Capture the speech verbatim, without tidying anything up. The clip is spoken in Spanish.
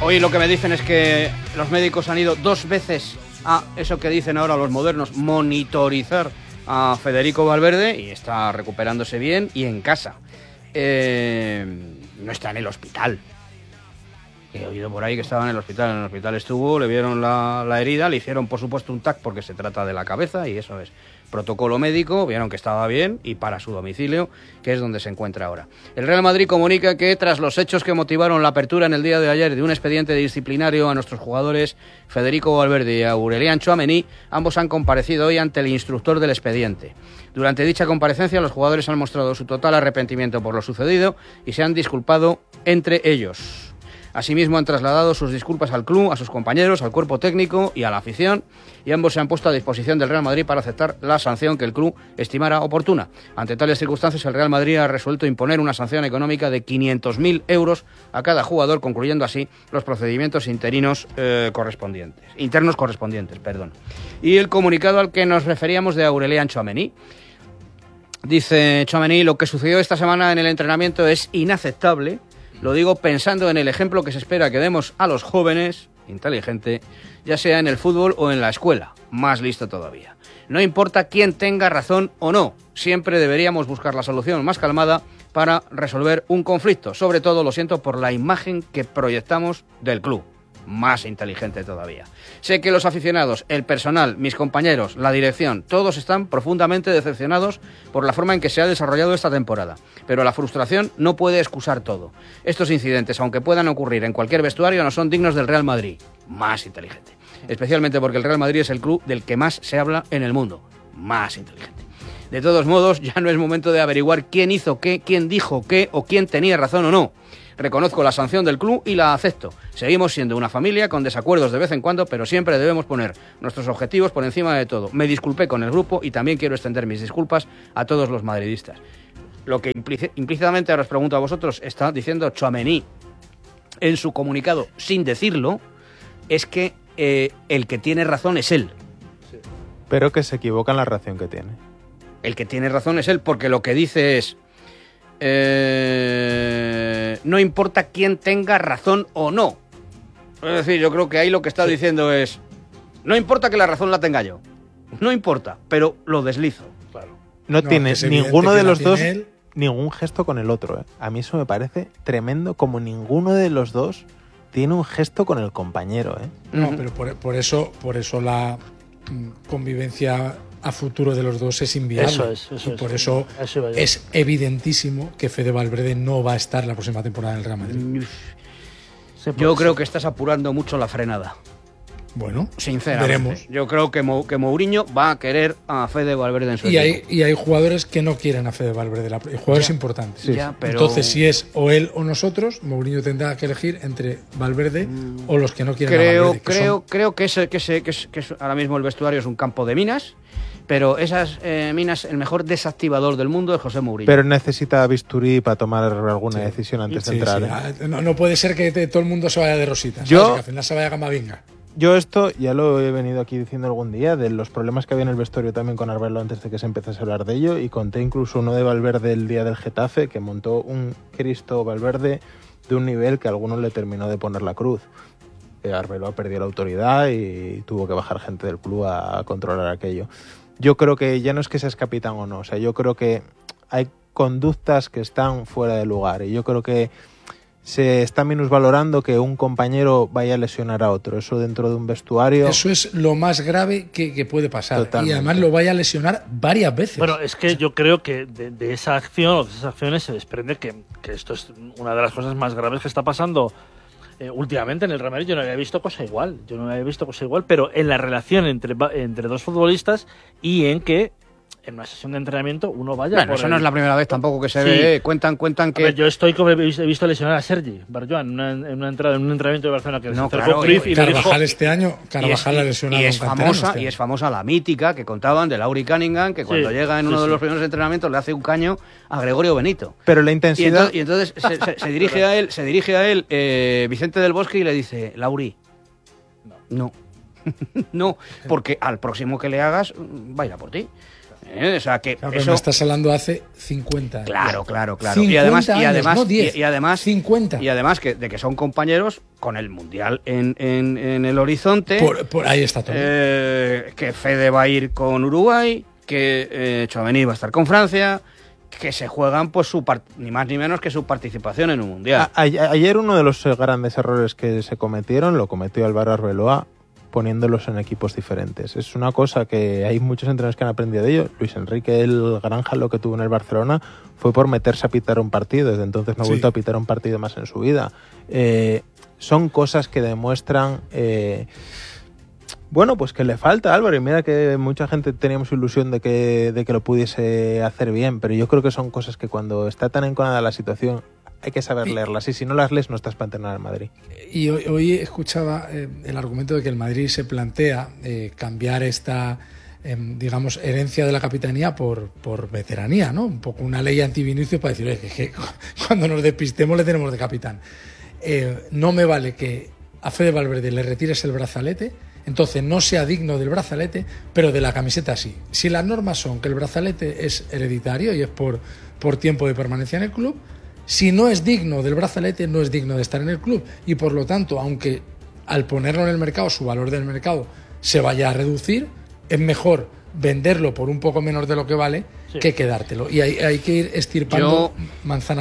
Hoy lo que me dicen es que los médicos han ido dos veces a eso que dicen ahora los modernos, monitorizar a Federico Valverde, y está recuperándose bien y en casa. Eh, no está en el hospital. He oído por ahí que estaba en el hospital. En el hospital estuvo, le vieron la, la herida, le hicieron por supuesto un T A C porque se trata de la cabeza y eso es protocolo médico, vieron que estaba bien y para su domicilio, que es donde se encuentra ahora. El Real Madrid comunica que tras los hechos que motivaron la apertura en el día de ayer de un expediente disciplinario a nuestros jugadores Federico Valverde y Aurelian Tchouaméni, ambos han comparecido hoy ante el instructor del expediente. Durante dicha comparecencia, los jugadores han mostrado su total arrepentimiento por lo sucedido y se han disculpado entre ellos. Asimismo, han trasladado sus disculpas al club, a sus compañeros, al cuerpo técnico y a la afición, y ambos se han puesto a disposición del Real Madrid para aceptar la sanción que el club estimara oportuna. Ante tales circunstancias, el Real Madrid ha resuelto imponer una sanción económica de quinientos mil euros a cada jugador, concluyendo así los procedimientos interinos eh, correspondientes, internos correspondientes. Perdón. Y el comunicado al que nos referíamos de Aurelian Tchouaméni. Dice Tchouaméni: lo que sucedió esta semana en el entrenamiento es inaceptable. Lo digo pensando en el ejemplo que se espera que demos a los jóvenes, inteligente, ya sea en el fútbol o en la escuela, más listo todavía. No importa quién tenga razón o no, siempre deberíamos buscar la solución más calmada para resolver un conflicto. Sobre todo, lo siento por la imagen que proyectamos del club. Más inteligente todavía. Sé que los aficionados, el personal, mis compañeros, la dirección, todos están profundamente decepcionados por la forma en que se ha desarrollado esta temporada, pero la frustración no puede excusar todo. Estos incidentes, aunque puedan ocurrir en cualquier vestuario, no son dignos del Real Madrid. Más inteligente. Especialmente porque el Real Madrid es el club del que más se habla en el mundo. Más inteligente. De todos modos, ya no es momento de averiguar quién hizo qué, quién dijo qué o quién tenía razón o no. Reconozco la sanción del club y la acepto. Seguimos siendo una familia con desacuerdos de vez en cuando, pero siempre debemos poner nuestros objetivos por encima de todo. Me disculpé con el grupo y también quiero extender mis disculpas a todos los madridistas. Lo que implícitamente, ahora os pregunto a vosotros, está diciendo Tchouaméni en su comunicado, sin decirlo, es que eh, el que tiene razón es él. Sí. Pero que se equivoca en la razón que tiene. El que tiene razón es él, porque lo que dice es... Eh, no importa quién tenga razón o no. Es decir, yo creo que ahí lo que está sí. diciendo es: no importa que la razón la tenga yo, no importa, pero lo deslizo. Claro. No, no tiene ninguno de los dos él. ningún gesto con el otro. ¿eh? A mí eso me parece tremendo, como ninguno de los dos tiene un gesto con el compañero. ¿eh? No, uh-huh. pero por, por eso, por eso la convivencia a futuro de los dos es inviable. Eso es, eso y es, por eso, eso es evidentísimo que Fede Valverde no va a estar la próxima temporada en el Real Madrid. Yo creo que estás apurando mucho la frenada. Bueno, sinceramente. Veremos. Yo creo que, Mo, que Mourinho va a querer a Fede Valverde en su y equipo. hay, y hay jugadores que no quieren a Fede Valverde, la, jugadores ya, importantes. Sí. Ya, pero... Entonces, si es o él o nosotros, Mourinho tendrá que elegir entre Valverde mm. o los que no quieren creo, a Valverde. Que creo, son... creo que, es, que, es, que, es, que es, ahora mismo el vestuario es un campo de minas. Pero esas eh, minas, el mejor desactivador del mundo es José Mourinho. Pero necesita bisturí para tomar alguna sí. decisión antes sí, de entrar. Sí. ¿eh? No, no puede ser que te, todo el mundo se vaya de rositas. Yo, ¿sabes? Que al final se vaya a Camavinga. Yo esto ya lo he venido aquí diciendo algún día, de los problemas que había en el vestuario también con Arbelo antes de que se empezase a hablar de ello, y conté incluso uno de Valverde el día del Getafe, que montó un Cristo Valverde de un nivel que a algunos le terminó de poner la cruz. Arbelo perdió la autoridad y tuvo que bajar gente del club a controlar aquello. Yo creo que ya no es que seas capitán o no, o sea, yo creo que hay conductas que están fuera de lugar y yo creo que se está minusvalorando que un compañero vaya a lesionar a otro. Eso dentro de un vestuario... Eso es lo más grave que, que puede pasar. Totalmente. Y además lo vaya a lesionar varias veces. Bueno, es que yo creo que de, de esa acción o de esas acciones se desprende que, que esto es una de las cosas más graves que está pasando eh, últimamente en el Real Madrid. Yo no había visto cosa igual. Yo no había visto cosa igual, pero en la relación entre, entre dos futbolistas y en que en una sesión de entrenamiento uno vaya bueno, por eso el... no es la primera vez tampoco que se sí. ve, cuentan cuentan que... A ver, yo estoy como he visto lesionar a Sergi Barjuan en una, en una entrada en un entrenamiento de Barcelona que no, se acercó claro, Cruyff y, y Carvajal dijo... este año Carvajal ha lesionado y es un famosa este y es famosa la mítica que contaban de Laurie Cunningham, que cuando sí, llega en uno sí, de los sí. primeros entrenamientos le hace un caño a Gregorio Benito. Pero la intensidad... Y entonces, y entonces se, se, se dirige a él se dirige a él eh, Vicente del Bosque y le dice: Lauri, no no, no porque al próximo que le hagas va a ir a por ti. ¿eh? O sea que Claro, eso... pero me estás hablando hace cincuenta años. Claro, claro, claro. Y cincuenta además, y años, además, no diez, y, y además, cincuenta. y además que, de que son compañeros con el Mundial en, en, en el horizonte. Por, por ahí está todo. Eh, que Fede va a ir con Uruguay, que eh, Tchouaméni va a estar con Francia, que se juegan pues su part- ni más ni menos que su participación en un Mundial. A- a- ayer uno de los grandes errores que se cometieron lo cometió Álvaro Arbeloa poniéndolos en equipos diferentes. Es una cosa que hay muchos entrenadores que han aprendido de ello. Luis Enrique el Granja lo que tuvo en el Barcelona fue por meterse a pitar un partido. Desde entonces no ha Sí. vuelto a pitar un partido más en su vida. Eh, son cosas que demuestran... Eh, Bueno, pues que le falta a Álvaro, y mira que mucha gente teníamos ilusión de que, de que lo pudiese hacer bien, pero yo creo que son cosas que cuando está tan enconada la situación hay que saber leerlas, y si no las lees no estás para entrenar al Madrid. Y hoy, hoy escuchaba eh, el argumento de que el Madrid se plantea eh, cambiar esta, eh, digamos, herencia de la capitanía por, por veteranía, ¿no? Un poco una ley anti-Vinicius para decir, oye, que, que cuando nos despistemos le tenemos de capitán. Eh, no me vale que a Fede Valverde le retires el brazalete, entonces no sea digno del brazalete, pero de la camiseta sí. Si las normas son que el brazalete es hereditario y es por, por tiempo de permanencia en el club, si no es digno del brazalete, no es digno de estar en el club, y por lo tanto, aunque al ponerlo en el mercado su valor del mercado se vaya a reducir, es mejor venderlo por un poco menos de lo que vale, sí, que quedártelo. Y hay, hay que ir estirpando Yo... manzana